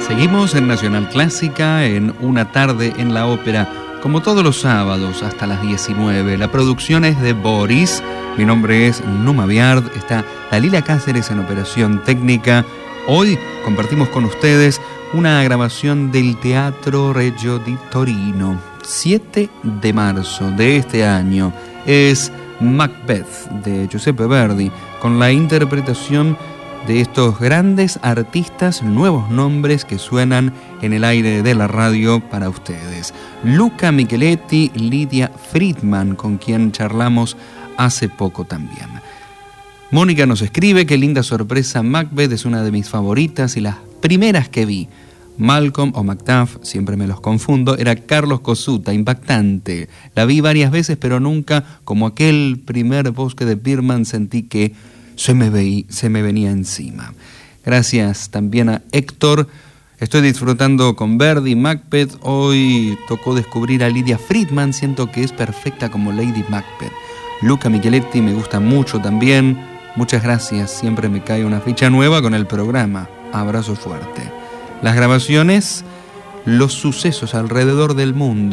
Seguimos en Nacional Clásica, en Una tarde en la ópera, como todos los sábados hasta las 19. La producción es de Boris, mi nombre es Numa Biard, está Dalila Cáceres en operación técnica. Hoy compartimos con ustedes una grabación del Teatro Regio di Torino, 7 de marzo de este año. Es Macbeth de Giuseppe Verdi, con la interpretación de estos grandes artistas, nuevos nombres que suenan en el aire de la radio para ustedes. Luca Micheletti, Lydia Friedman, con quien charlamos hace poco también. Mónica nos escribe: qué linda sorpresa, Macbeth es una de mis favoritas y las primeras que vi. Malcolm o Macduff, siempre me los confundo, era Carlos Cosuta, impactante. La vi varias veces, pero nunca como aquel primer bosque de Birman sentí que se me venía encima. Gracias también a Héctor. Estoy disfrutando con Verdi, Macbeth. Hoy tocó descubrir a Lydia Friedman. Siento que es perfecta como Lady Macbeth. Luca Micheletti me gusta mucho también. Muchas gracias. Siempre me cae una ficha nueva con el programa. Abrazo fuerte. Las grabaciones, los sucesos alrededor del mundo.